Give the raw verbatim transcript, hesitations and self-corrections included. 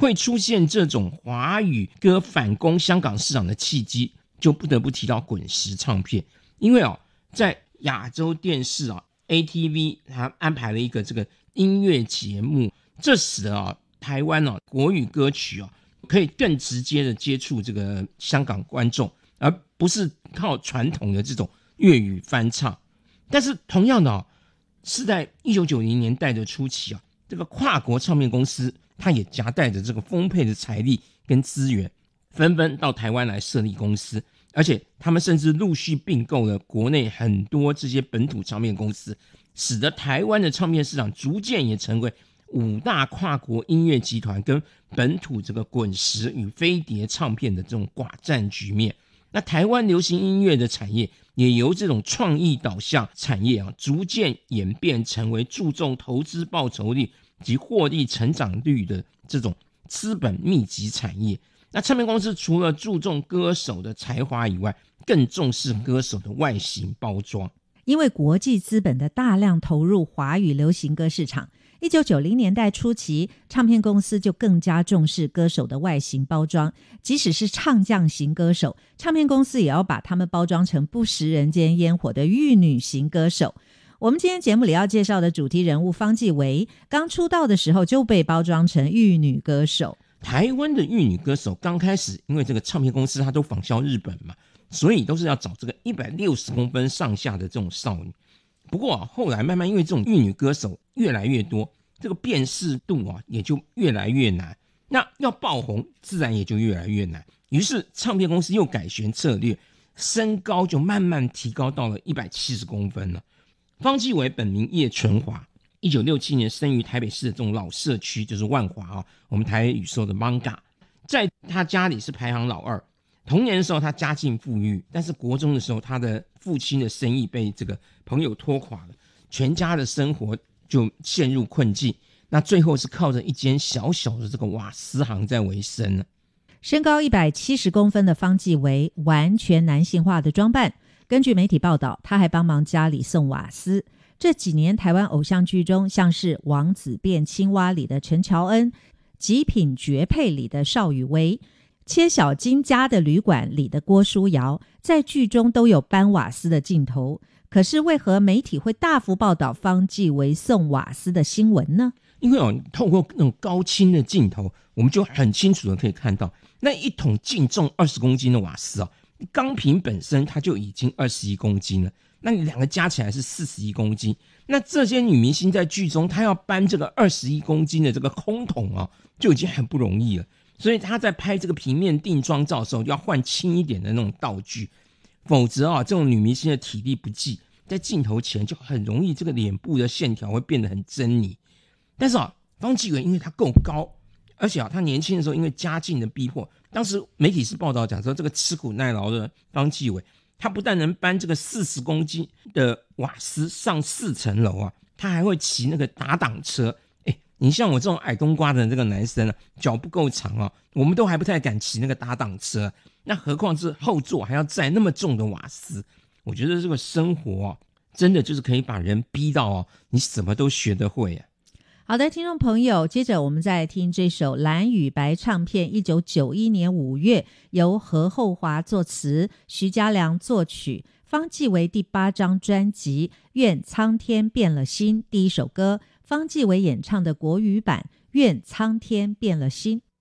会出现这种华语歌反攻香港市场的契机，就不得不提到滚石唱片。因为哦，在亚洲电视啊 A T V 它安排了一个这个音乐节目，这使得啊台湾啊国语歌曲啊可以更直接的接触这个香港观众，而不是靠传统的这种粤语翻唱。但是同样的啊，是在一九九零年代的初期啊，这个跨国唱片公司它也夹带着这个丰沛的财力跟资源，纷纷到台湾来设立公司，而且他们甚至陆续并购了国内很多这些本土唱片公司，使得台湾的唱片市场逐渐也成为五大跨国音乐集团跟本土这个滚石与飞碟唱片的这种寡占局面。那台湾流行音乐的产业也由这种创意导向产业啊，逐渐演变成为注重投资报酬率及获利成长率的这种资本密集产业。那唱片公司除了注重歌手的才华以外，更重视歌手的外形包装。 因为国际资本的大量投入华语流行歌市场，一九九零年代初期，唱片公司就更加重视歌手的外形包装，即使是唱将型歌手，唱片公司也要把他们包装成不食人间烟火的玉女型歌手。我们今天节目里要介绍的主题人物方季惟，刚出道的时候就被包装成玉女歌手。 台湾的玉女歌手刚开始，因为这个唱片公司它都仿效日本嘛，所以都是要找这个一百六十公分上下的这种少女。不过啊，后来慢慢因为这种玉女歌手越来越多，这个辨识度啊也就越来越难，那要爆红自然也就越来越难。于是唱片公司又改弦策略，身高就慢慢提高到了一百七十公分了。方季惟本名叶纯华，一九六七年生于台北市的这种老社区，就是万华啊，我们台语说的 Manga。在他家里是排行老二，童年的时候他家境富裕，但是国中的时候他的父亲的生意被这个朋友拖垮了，全家的生活就陷入困境，那最后是靠着一间小小的这个瓦斯行在维生呢。 身高一百七十公分的方季惟，完全男性化的装扮。根据媒体报道，他还帮忙家里送瓦斯。这几年台湾偶像剧中，像是《王子变青蛙》里的陈乔恩，《极品绝配》里的邵雨薇，《切小金家的旅馆》里的郭书瑶，在剧中都有搬瓦斯的镜头。可是为何媒体会大幅报道方季惟送瓦斯的新闻呢？ 因为哦，透过那种高清的镜头，我们就很清楚的可以看到，那一桶净重二十公斤的瓦斯哦，钢瓶本身它就已经二十一公斤了，那你两个加起来是四十一公斤。那这些女明星在剧中，她要搬这个二十一公斤的这个空桶哦，就已经很不容易了。所以她在拍这个平面定妆照的时候，要换轻一点的那种道具，否则啊，这种女明星的体力不济，在镜头前就很容易这个脸部的线条会变得很狰狞。但是啊，方季惟因为他够高，而且啊，他年轻的时候因为家境的逼迫，当时媒体是报道讲说，这个吃苦耐劳的方季惟，他不但能搬这个四十公斤的瓦斯上四层楼啊，他还会骑那个打挡车。哎，你像我这种矮冬瓜的这个男生啊，脚不够长啊，我们都还不太敢骑那个打挡车，那何况是后座还要载那么重的瓦斯。我觉得这个生活啊，真的就是可以把人逼到哦，你什么都学得会啊。 好的，听众朋友，接着我们再来听这首蓝与白唱片一九九一年五月由何厚华作词，徐嘉良作曲，方季惟第八张专辑《愿苍天变了心》第一首歌，方季惟演唱的国语版《愿苍天变了心》。